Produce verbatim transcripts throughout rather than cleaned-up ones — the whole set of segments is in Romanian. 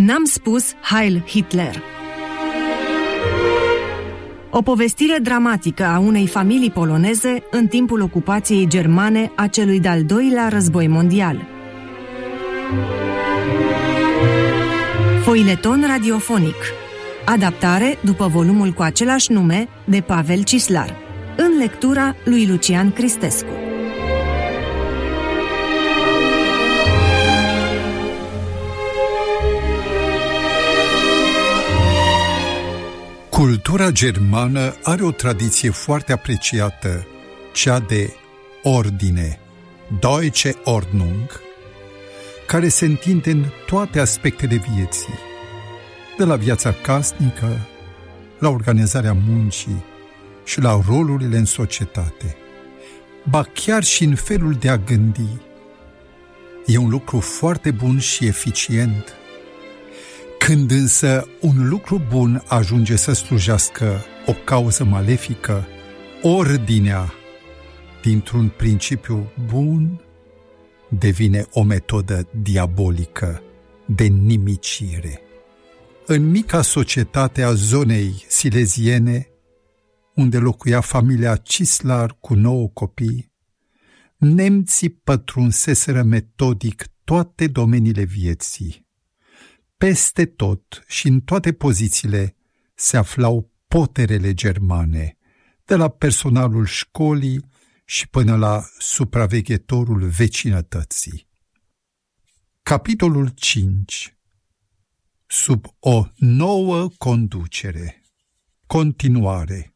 N-am spus Heil Hitler. O povestire dramatică a unei familii poloneze în timpul ocupației germane a celui de-al doilea război mondial. Foileton radiofonic. Adaptare după volumul cu același nume de Pavel Cislar, în lectura lui Lucian Cristescu. Cultura germană are o tradiție foarte apreciată, cea de ordine, Deutsche Ordnung, care se întinde în toate aspectele vieții, de la viața casnică, la organizarea muncii și la rolurile în societate, ba chiar și în felul de a gândi. E un lucru foarte bun și eficient. Când însă un lucru bun ajunge să slujească o cauză malefică, ordinea, dintr-un principiu bun, devine o metodă diabolică de nimicire. În mica societate a zonei sileziene, unde locuia familia Cislar cu nouă copii, nemții pătrunseseră metodic toate domeniile vieții. Peste tot și în toate pozițiile se aflau poterele germane, de la personalul școlii și până la supraveghetorul vecinătății. Capitolul cinci. Sub o nouă conducere. Continuare.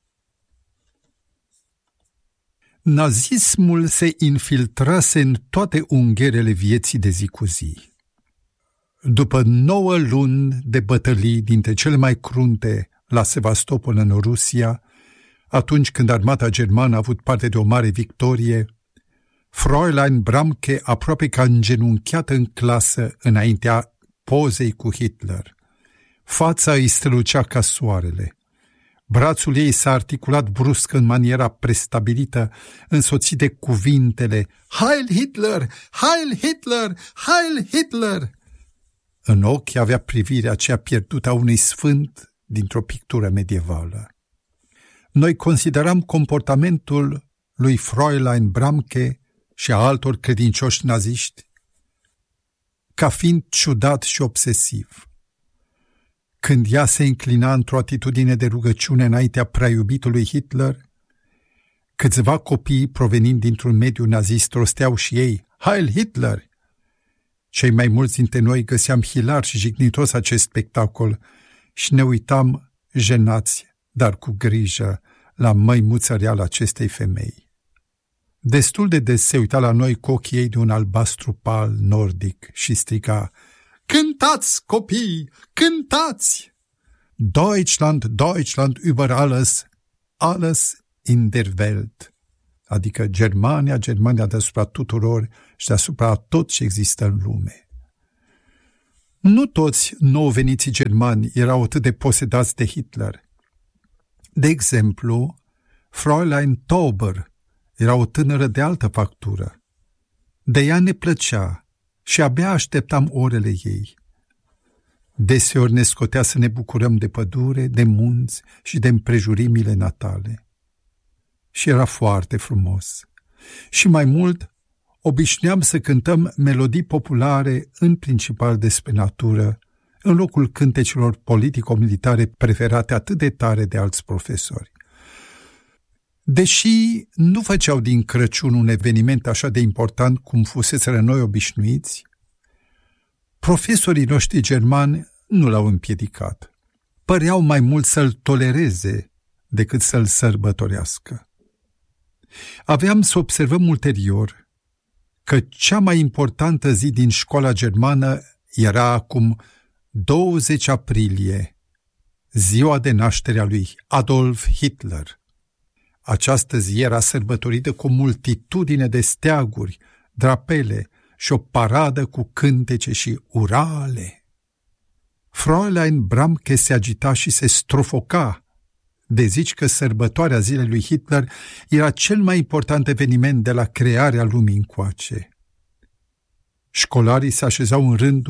Nazismul se infiltrase în toate ungherele vieții de zi cu zi. După nouă luni de bătălii dintre cele mai crunte la Sevastopol în Rusia, atunci când armata germană a avut parte de o mare victorie, Fräulein Bramke aproape că îngenunchiată în clasă înaintea pozei cu Hitler. Fața îi strălucea ca soarele. Brațul ei s-a articulat brusc în maniera prestabilită, însoțit de cuvintele Heil Hitler! Heil Hitler! Heil Hitler! În ochi avea privirea aceea pierdută a unui sfânt dintr-o pictură medievală. Noi consideram comportamentul lui Fräulein Bramke și a altor credincioși naziști ca fiind ciudat și obsesiv. Când ea se înclina într-o atitudine de rugăciune înaintea prea iubitului Hitler, câțiva copii provenind dintr-un mediu nazist rosteau și ei Heil Hitler! Cei mai mulți dintre noi găseam hilar și jignitos acest spectacol și ne uitam jenați, dar cu grijă, la măimuța reală acestei femei. Destul de des se uita la noi cu ochii ei de un albastru pal nordic și striga Cântați, copii, cântați! Deutschland, Deutschland über alles, alles in der Welt. Adică Germania, Germania deasupra tuturor și deasupra tot ce există în lume. Nu toți nou-veniții germani erau atât de posedați de Hitler. De exemplu, Fräulein Tauber era o tânără de altă factură. De ea ne plăcea și abia așteptam orele ei. Deseori ne scotea să ne bucurăm de pădure, de munți și de împrejurimile natale. Și era foarte frumos. Și mai mult, obișnuiam să cântăm melodii populare, în principal despre natură, în locul cântecelor politico-militare preferate atât de tare de alți profesori. Deși nu făceau din Crăciun un eveniment așa de important cum fuseseră noi obișnuiți, profesorii noștri germani nu l-au împiedicat. Păreau mai mult să-l tolereze decât să-l sărbătorească. Aveam să observăm ulterior că cea mai importantă zi din școala germană era acum douăzeci aprilie, ziua de naștere a lui Adolf Hitler. Această zi era sărbătorită cu o multitudine de steaguri, drapele și o paradă cu cântece și urale. Fräulein Bramke se agita și se strofoca de zici că sărbătoarea zilei lui Hitler era cel mai important eveniment de la crearea lumii încoace. Școlarii se așezau în rânduri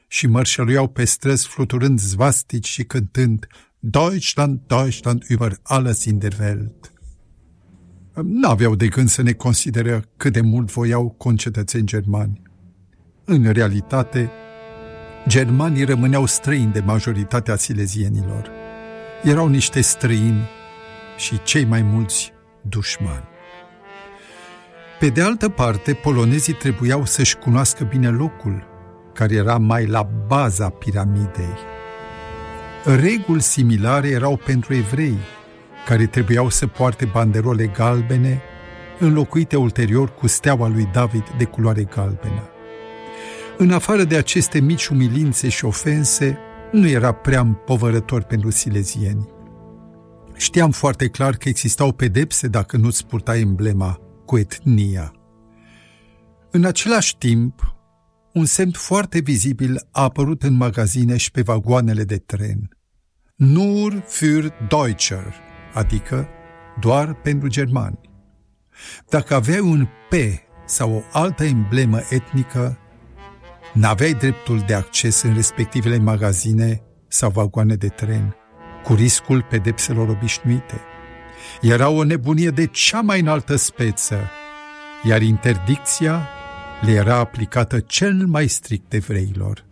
și mărșăluiau pe străzi fluturând zvastici și cântând Deutschland, Deutschland über alles in der Welt. N-aveau de gând să ne consideră cât de mult voiau concetățeni germani. În realitate, germanii rămâneau străini de majoritatea silezienilor. Erau niște străini și cei mai mulți dușmani. Pe de altă parte, polonezii trebuiau să-și cunoască bine locul, care era mai la baza piramidei. Reguli similare erau pentru evrei, care trebuiau să poarte banderole galbene, înlocuite ulterior cu steaua lui David de culoare galbenă. În afară de aceste mici umilințe și ofense, nu era prea împovărător pentru silezieni. Știam foarte clar că existau pedepse dacă nu-ți purtai emblema cu etnia. În același timp, un semn foarte vizibil a apărut în magazine și pe vagoanele de tren. Nur für Deutscher, adică doar pentru germani. Dacă aveai un P sau o altă emblemă etnică, n-aveai dreptul de acces în respectivele magazine sau vagoane de tren, cu riscul pedepselor obișnuite. Era o nebunie de cea mai înaltă speță, iar interdicția le era aplicată cel mai strict evreilor.